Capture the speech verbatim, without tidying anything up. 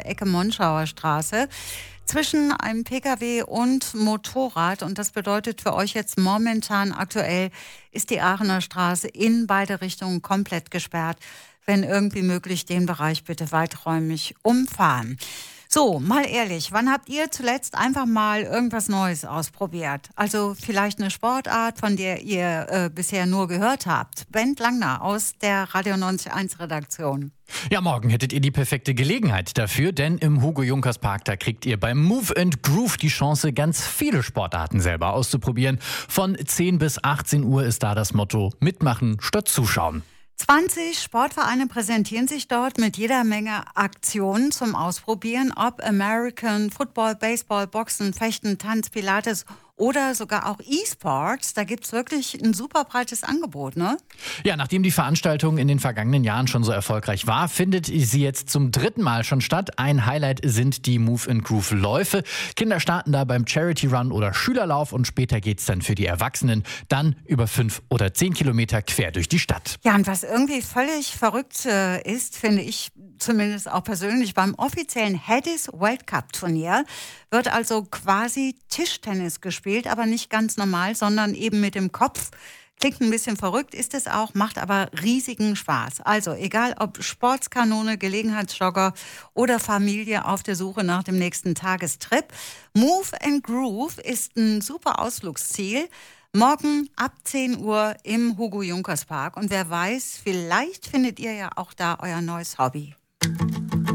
Ecke Monschauer Straße, zwischen einem Pkw und Motorrad. Und das bedeutet für euch jetzt momentan aktuell, ist die Aachener Straße in beide Richtungen komplett gesperrt. Wenn irgendwie möglich, den Bereich bitte weiträumig umfahren. So, mal ehrlich, wann habt ihr zuletzt einfach mal irgendwas Neues ausprobiert? Also vielleicht eine Sportart, von der ihr äh, bisher nur gehört habt. Bent Langner aus der Radio neunzig Komma eins Redaktion. Ja, morgen hättet ihr die perfekte Gelegenheit dafür, denn im Hugo-Junkers-Park, da kriegt ihr beim Move and Groove die Chance, ganz viele Sportarten selber auszuprobieren. Von zehn bis achtzehn Uhr ist da das Motto: mitmachen statt zuschauen. zwanzig Sportvereine präsentieren sich dort mit jeder Menge Aktionen zum Ausprobieren, ob American Football, Baseball, Boxen, Fechten, Tanz, Pilates oder sogar auch E-Sports. Da gibt's wirklich ein super breites Angebot, ne? Ja, nachdem die Veranstaltung in den vergangenen Jahren schon so erfolgreich war, findet sie jetzt zum dritten Mal schon statt. Ein Highlight sind die Move and Groove Läufe. Kinder starten da beim Charity Run oder Schülerlauf und später geht's dann für die Erwachsenen dann über fünf oder zehn Kilometer quer durch die Stadt. Ja, und was irgendwie völlig verrückt äh, ist, finde ich zumindest auch persönlich, beim offiziellen Headies World Cup Turnier wird also quasi Tischtennis gespielt, aber nicht ganz normal, sondern eben mit dem Kopf. Klingt ein bisschen verrückt, ist es auch, macht aber riesigen Spaß. Also egal ob Sportskanone, Gelegenheitsjogger oder Familie auf der Suche nach dem nächsten Tagestrip, Move and Groove ist ein super Ausflugsziel. Morgen ab zehn Uhr im Hugo-Junkers-Park. Und wer weiß, vielleicht findet ihr ja auch da euer neues Hobby.